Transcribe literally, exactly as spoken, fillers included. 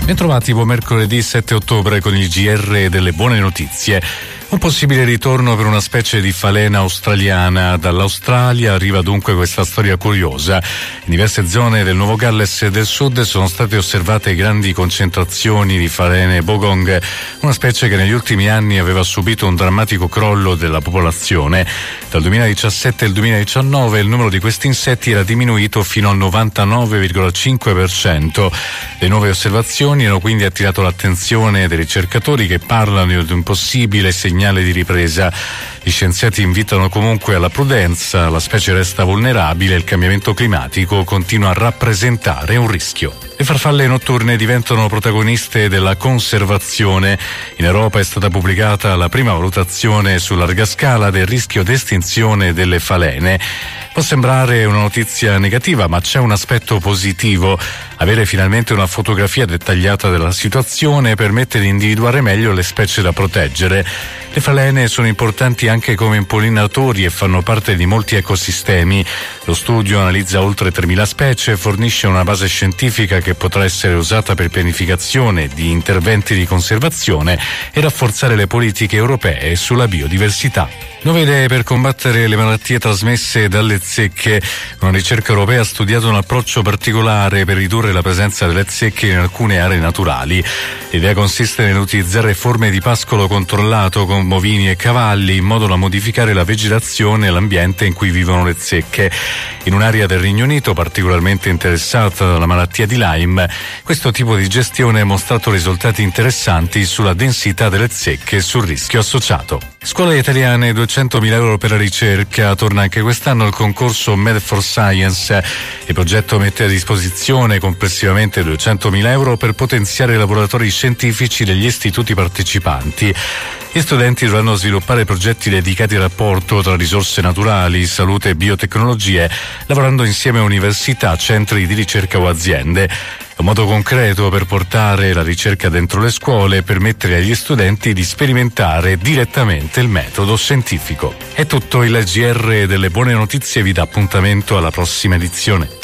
Bentrovati, buon mercoledì sette ottobre con il G R delle buone notizie. Un possibile ritorno per una specie di falena australiana. Dall'Australia arriva dunque questa storia curiosa. In diverse zone del Nuovo Galles e del Sud sono state osservate grandi concentrazioni di falene bogong, una specie che negli ultimi anni aveva subito un drammatico crollo della popolazione. Dal duemiladiciassette al duemiladiciannove il numero di questi insetti era diminuito fino al novantanove virgola cinque per cento. Le nuove osservazioni hanno quindi attirato l'attenzione dei ricercatori che parlano di un possibile segnale di ripresa. Gli scienziati invitano comunque alla prudenza, la specie resta vulnerabile e il cambiamento climatico continua a rappresentare un rischio. Le farfalle notturne diventano protagoniste della conservazione. In Europa è stata pubblicata la prima valutazione su larga scala del rischio di estinzione delle falene. Può sembrare una notizia negativa, ma c'è un aspetto positivo. Avere finalmente una fotografia dettagliata della situazione permette di individuare meglio le specie da proteggere. Le falene sono importanti anche come impollinatori e fanno parte di molti ecosistemi. Lo studio analizza oltre tremila specie e fornisce una base scientifica che potrà essere usata per pianificazione di interventi di conservazione e rafforzare le politiche europee sulla biodiversità. Nuove idee per combattere le malattie trasmesse dalle zecche. Una ricerca europea ha studiato un approccio particolare per ridurre la presenza delle zecche in alcune aree naturali. L'idea consiste nell'utilizzare forme di pascolo controllato con bovini e cavalli in modo da modificare la vegetazione e l'ambiente in cui vivono le zecche. In un'area del Regno Unito particolarmente interessata dalla malattia di Lyme, questo tipo di gestione ha mostrato risultati interessanti sulla densità delle zecche e sul rischio associato. Scuole italiane, duecentomila euro per la ricerca. Torna anche quest'anno il concorso Med for Science. Il progetto mette a disposizione complessivamente duecentomila euro per potenziare i laboratori scientifici degli istituti partecipanti. Gli studenti dovranno sviluppare progetti dedicati al rapporto tra risorse naturali, salute e biotecnologie, lavorando insieme a università, centri di ricerca o aziende. È un modo concreto per portare la ricerca dentro le scuole e permettere agli studenti di sperimentare direttamente il metodo scientifico. È tutto. Il G R delle buone notizie vi dà appuntamento alla prossima edizione.